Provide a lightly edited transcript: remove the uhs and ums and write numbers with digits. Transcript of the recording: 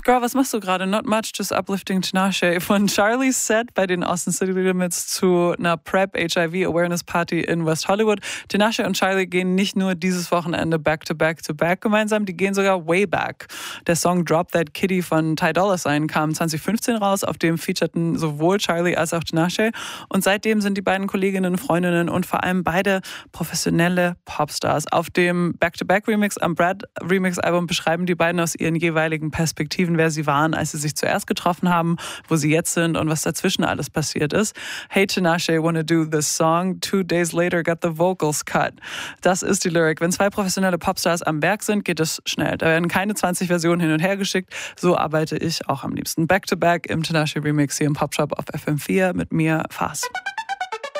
Girl, was machst du gerade? Not much, just uplifting Tinashe. Von Charlie's Set bei den Austin City Limits zu einer PrEP-HIV-Awareness-Party in West Hollywood. Tinashe und Charlie gehen nicht nur dieses Wochenende back-to-back-to-back gemeinsam, die gehen sogar way back. Der Song Drop That Kitty von Ty Dolla $ign kam 2015 raus, auf dem featurten sowohl Charlie als auch Tinashe. Und seitdem sind die beiden Kolleginnen, Freundinnen und vor allem beide professionelle Popstars. Auf dem Back-to-Back-Remix am Brad-Remix-Album beschreiben die beiden aus ihren jeweiligen Perspektiven, wer sie waren, als sie sich zuerst getroffen haben, wo sie jetzt sind und was dazwischen alles passiert ist. Hey Tinashe, wanna do this song? 2 days later got the vocals cut. Das ist die Lyric. Wenn zwei professionelle Popstars am Werk sind, geht es schnell. Da werden keine 20 Versionen hin und her geschickt. So arbeite ich auch am liebsten. Back to back im Tinashe Remix hier im Popshop auf FM4 mit mir, Fas.